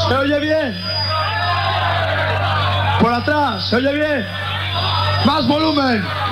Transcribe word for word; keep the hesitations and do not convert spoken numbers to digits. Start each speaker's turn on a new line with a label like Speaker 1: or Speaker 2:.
Speaker 1: ¿Se oye bien? Por atrás, ¿se oye bien? Más volumen.